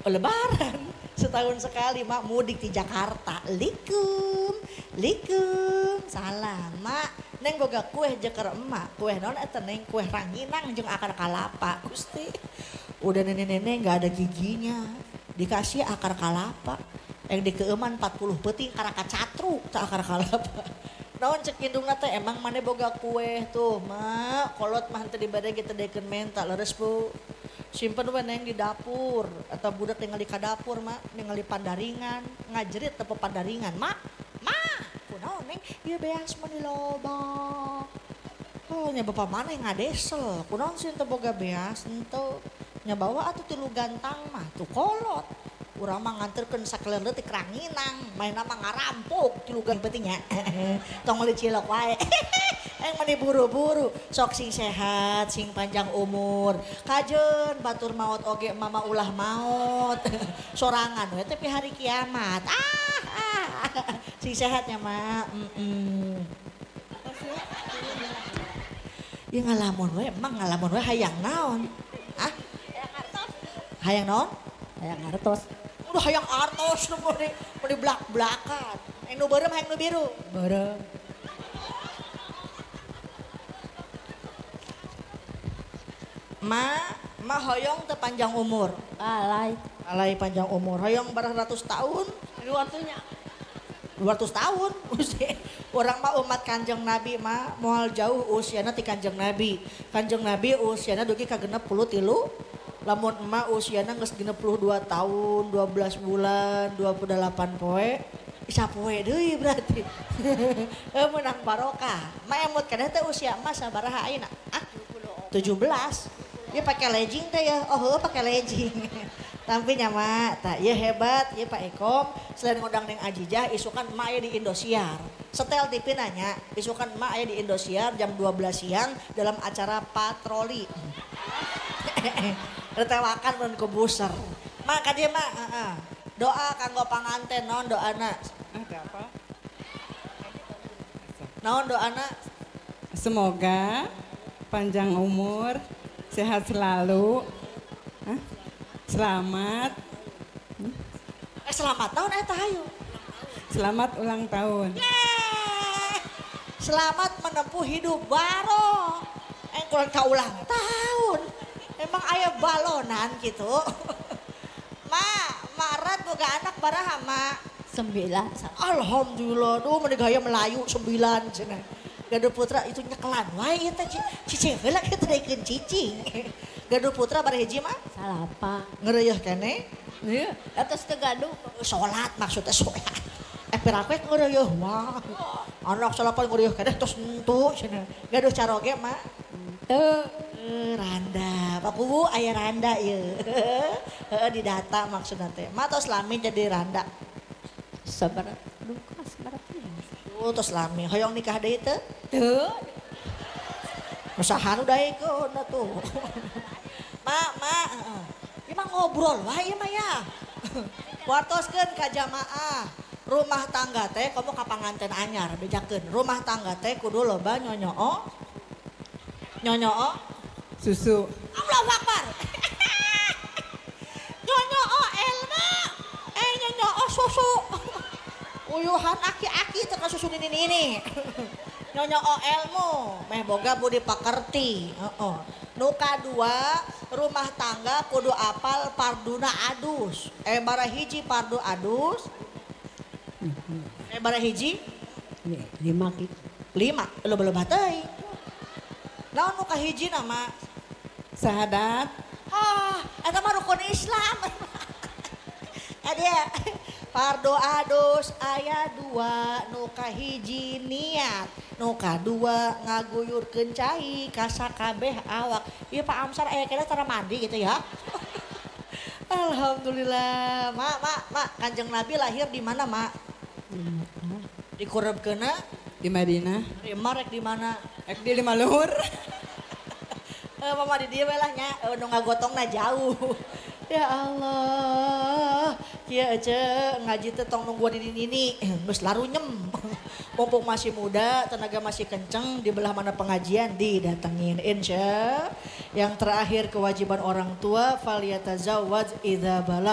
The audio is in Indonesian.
Lebaran setahun sekali mak mudik di Jakarta. Likum salam mak neng boga kue jeker emak kue non eta neng kue ranginang jeung akar kalapa Gusti udah nenek-nenek nggak ada giginya dikasih akar kalapa yang dikeuman 40 peuting karena kacatru tak akar kalapa naon cek indungna teh emang mana boga kue tuh mak kolot mah teu dibade kita deken mental leres bu simpen we neng di dapur atau budak tinggal di kadapur mak tinggal di pandaringan ngajerit tepo pandaringan mak kunaon neng ieu beas mah di loba oh nya bapak mana yang ngadesel kunaon sih teu boga beas henteu nya bawa atuh tilu gantang mah tuh kolot urang mah nganterkeun sakeuleun leutik ranginang main mah ngarampuk tilu gang penting nya tong meuli cilok wae yang mani buru-buru sok sing sehat sing panjang umur kajen batur maut oge mama ulah maut sorangan we tapi hari kiamat sing sehatnya mak ya ngalamun we emang ngalamun we hayang naon hayang naon hayang artos udah hayang artos nu meuli blak-blakan nu beureum hayang nu biru beureum Ma hoyong teu panjang umur. Alay panjang umur. Hoyong berapa ratus tahun? 200 tahun. Orang mah umat Kanjeng Nabi mah moal jauh usiana ti Kanjeng Nabi. Kanjeng Nabi usiana dugi ka 63. Lamun emak usiana geus 62 tahun, 12 bulan, 28 poe. Isa poe deui berarti. Meunang barokah. Ma emut kana teh usia emak sabaraha ayeuna? 17. Dia pakai legging teh ya, pakai legging. Tapi mak, tak ya hebat, ya Pak Ekom. Selain ngundang neng Ajijah, isukan emak aya di Indosiar. Setel TV nanya, isukan emak aya di Indosiar jam 12 siang dalam acara patroli. Retewakan mun ku buser. Mak ka dieu mak, doa kanggo panganten naon doana? Ada apa? Naon doana? Semoga panjang umur, sehat selalu, selamat. Selamat tahun eta hayu. Selamat ulang tahun. Yeay. Selamat menempuh hidup baru. Kulan ka ulang tahun. Emang aya balonan gitu. Maret boga anak baraha, Ma? 9. Alhamdulillah, duh meni gaya Melayu 9 cenah. Gaduh putra itu nyekelan wae eta cicing heula kita daekeun cicing. Gaduh putra bari hiji mah? Salapa. Ngeureuh keneh. Ieu, atas teu gaduh. Salat maksudnya salat. Pirakwek ngeureuyeuh wah. Anak salapan ngeureuyeuh keneh tos entu cenah. Gaduh caroge mah? Teu. Randa. Pak Kubu aya randa ieu. Heeh di data maksudna teh. Ma tos lamin jadi randa. Sabar duka sabar pian. Tos lamin hoyong nikah deui teu? Teu. Usahan udah ikut tuh. Ma, ieu mah ngobrol wae ieu mah ya. Wartoskeun ka jamaah. Rumah tangga teh komo ka panganten anyar bejakeun. Rumah tangga teh kudu loba nyonyoo. Nyonyoo Susu. Allahu Akbar. Nyonyoo elma. Nyonyoo susu. Uyuhan aki-aki teu ka susu nini-nini. Nyonyoo ilmu, meh boga budi pakerti. Nu kadua, rumah tangga kudu apal parduna adus. Bara hiji pardu adus. Bara hiji? 5 kitu. 5, loba-loba teuing. Naon nu kahiji nama? Sahadat. Eta mah rukun Islam. Adia, pardo adus aya 2, nu kahiji niat, nu kadua ngaguyurkeun cai ka sakabeh awak. Ieu Pak Amsar aya kena cara mandi gitu ya. Alhamdulillah. Mak, Kanjeng Nabi lahir di mana, Mak? Di Kurebkeuna? Di Madinah. Rek di mana? Di Lima Luhur. Mama di dieu we lah nya, nu ngagotongna jauh. Ya Allah, kieu ece ngaji teh tong nungguan ini geus larunyem. Mumpung masih muda, tenaga masih kenceng, di belah mana pengajian didatengin insya. Yang terakhir kewajiban orang tua, faliyatazawwaj idza balagha